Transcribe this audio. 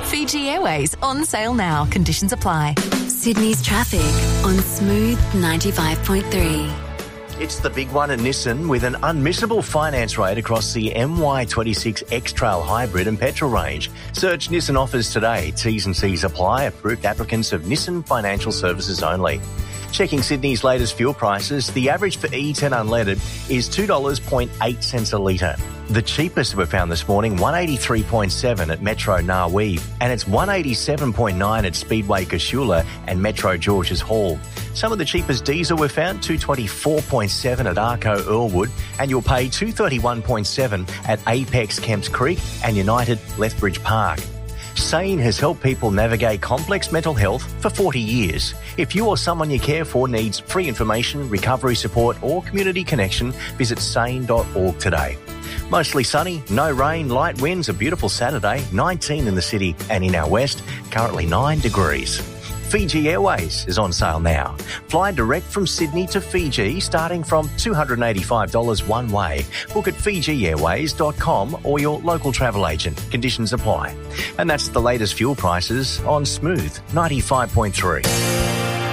Fiji Airways on sale now. Conditions apply. Sydney's traffic on Smooth 95.3. It's the big one at Nissan with an unmissable finance rate across the MY26 X-Trail Hybrid and petrol range. Search Nissan offers today. T's and C's apply. Approved applicants of Nissan Financial Services only. Checking Sydney's latest fuel prices, the average for E10 unleaded is $2.08 a litre. The cheapest we found this morning, $183.7 at Metro Narwee, and it's $187.9 at Speedway Casula and Metro Georges Hall. Some of the cheapest diesel we've found, $224.7 at Arco Earlwood, and you'll pay $231.7 at Apex Kemps Creek and United Lethbridge Park. SANE has helped people navigate complex mental health for 40 years. If you or someone you care for needs free information, recovery support or community connection, visit sane.org today. Mostly sunny, no rain, light winds, a beautiful Saturday, 19 in the city and in our west, currently 9 degrees. Fiji Airways is on sale now. Fly direct from Sydney to Fiji starting from $285 one way. Book at FijiAirways.com or your local travel agent. Conditions apply. And that's the latest fuel prices on Smooth 95.3.